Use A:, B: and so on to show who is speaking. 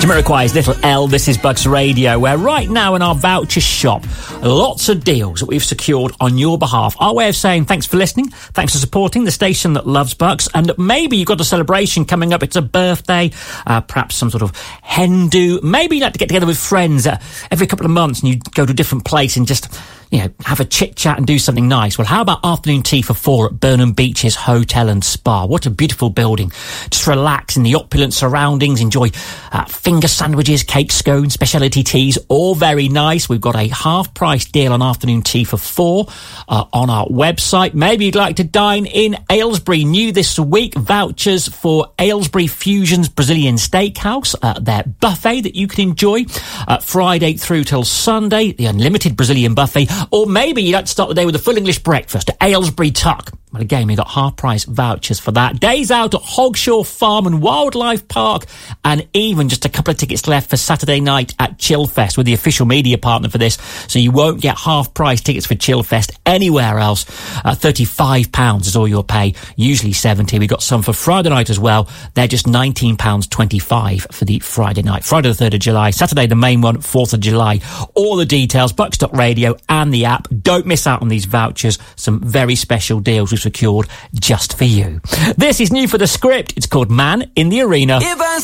A: Jamiroquai's Little L, this is Bucks Radio, where right now in our voucher shop, lots of deals that we've secured on your behalf. Our way of saying thanks for listening, thanks for supporting the station that loves Bucks, and maybe you've got a celebration coming up, it's a birthday, perhaps some sort of hen do. Maybe you like to get together with friends every couple of months and you go to a different place and just, you know, have a chit-chat and do something nice. Well, how about afternoon tea for 4 at Burnham Beaches Hotel and Spa? What a beautiful building. Just relax in the opulent surroundings, enjoy finger sandwiches, cake, scones, specialty teas, all very nice. We've got a half-price deal on afternoon tea for 4 on our website. Maybe you'd like to dine in Aylesbury. New this week, vouchers for Aylesbury Fusions Brazilian Steakhouse, their buffet that you can enjoy Friday through till Sunday, the unlimited Brazilian buffet. Or maybe you'd like to start the day with a full English breakfast at Aylesbury Tuck. Well, again, we've got half-price vouchers for that. Days out at Hogshaw Farm and Wildlife Park, and even just a couple of tickets left for Saturday night at Chillfest. We're the official media partner for this, so you won't get half-price tickets for Chillfest anywhere else. £35 is all you'll pay, usually $70. We've got some for Friday night as well. They're just £19.25 for the Friday night. Friday the 3rd of July, Saturday the main one, 4th of July. All the details, Bucks.radio and the app. Don't miss out on these vouchers. Some very special deals we've secured just for you. This is new for the script. It's called Man in the Arena.